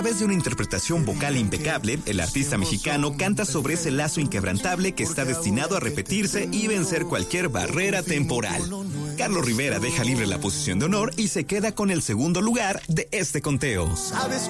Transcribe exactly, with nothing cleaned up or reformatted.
A través de una interpretación vocal impecable, el artista mexicano canta sobre ese lazo inquebrantable que está destinado a repetirse y vencer cualquier barrera temporal. Carlos Rivera deja libre la posición de honor y se queda con el segundo lugar de este conteo. ¿Sabes